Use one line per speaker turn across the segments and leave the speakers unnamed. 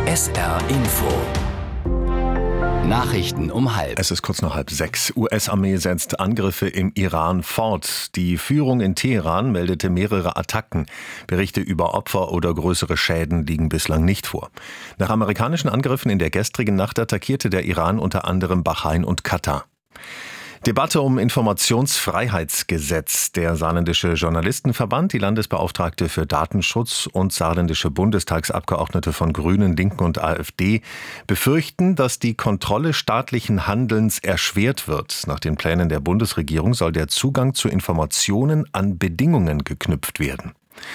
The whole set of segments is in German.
SR Info. Nachrichten um 5:30.
Es ist kurz nach 5:30. US-Armee setzt Angriffe im Iran fort. Die Führung in Teheran meldete mehrere Attacken. Berichte über Opfer oder größere Schäden liegen bislang nicht vor. Nach amerikanischen Angriffen in der gestrigen Nacht attackierte der Iran unter anderem Bahrain und Katar. Debatte um Informationsfreiheitsgesetz. Der Saarländische Journalistenverband, die Landesbeauftragte für Datenschutz und saarländische Bundestagsabgeordnete von Grünen, Linken und AfD befürchten, dass die Kontrolle staatlichen Handelns erschwert wird. Nach den Plänen der Bundesregierung soll der Zugang zu Informationen an Bedingungen geknüpft werden.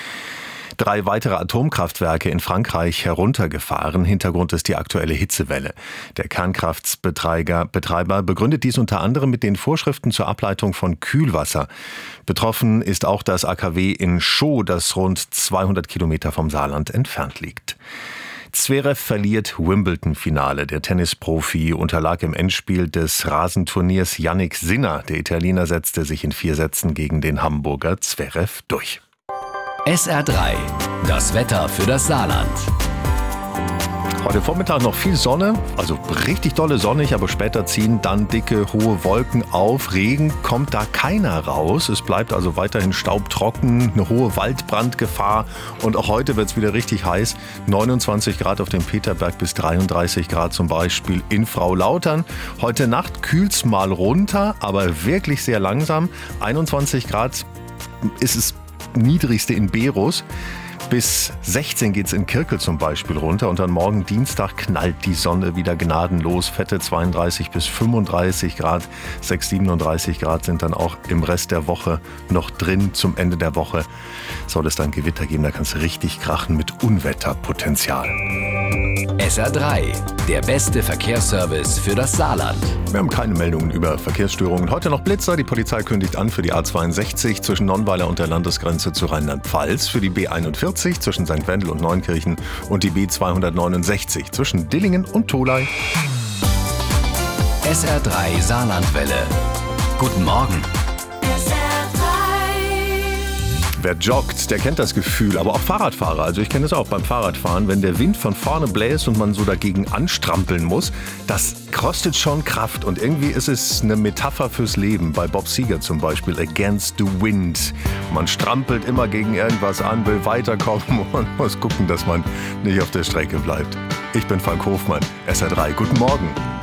3 weitere Atomkraftwerke in Frankreich heruntergefahren. Hintergrund ist die aktuelle Hitzewelle. Der Kernkraftbetreiber begründet dies unter anderem mit den Vorschriften zur Ableitung von Kühlwasser. Betroffen ist auch das AKW in Chaux, das rund 200 Kilometer vom Saarland entfernt liegt. Zverev verliert Wimbledon-Finale. Der Tennisprofi unterlag im Endspiel des Rasenturniers Jannik Sinner. Der Italiener setzte sich in 4 Sätzen gegen den Hamburger Zverev durch.
SR3, das Wetter für das Saarland.
Heute Vormittag noch viel Sonne, also richtig dolle sonnig, aber später ziehen dann dicke, hohe Wolken auf. Regen kommt da keiner raus. Es bleibt also weiterhin staubtrocken, eine hohe Waldbrandgefahr. Und auch heute wird es wieder richtig heiß. 29 Grad auf dem Peterberg bis 33 Grad zum Beispiel in Frau-Lautern. Heute Nacht kühlt es mal runter, aber wirklich sehr langsam. 21 Grad ist es niedrigste in Berus. Bis 16 geht's in Kirkel zum Beispiel runter und dann morgen Dienstag knallt die Sonne wieder gnadenlos. Fette 32 bis 35 Grad, 37 Grad sind dann auch im Rest der Woche noch drin. Zum Ende der Woche soll es dann Gewitter geben, da kann es richtig krachen mit Unwetterpotenzial.
SR3, der beste Verkehrsservice für das Saarland.
Wir haben keine Meldungen über Verkehrsstörungen. Heute noch Blitzer. Die Polizei kündigt an für die A62 zwischen Nonnweiler und der Landesgrenze zu Rheinland-Pfalz, für die B41 zwischen St. Wendel und Neunkirchen und die B269 zwischen Dillingen und Tholey.
SR3 Saarlandwelle. Guten Morgen.
Wer joggt, der kennt das Gefühl, aber auch Fahrradfahrer. Also ich kenne es auch beim Fahrradfahren, wenn der Wind von vorne bläst und man so dagegen anstrampeln muss, das kostet schon Kraft. Und irgendwie ist es eine Metapher fürs Leben. Bei Bob Seger zum Beispiel, Against the Wind. Man strampelt immer gegen irgendwas an, will weiterkommen und muss gucken, dass man nicht auf der Strecke bleibt. Ich bin Falk Hofmann, SR3. Guten Morgen.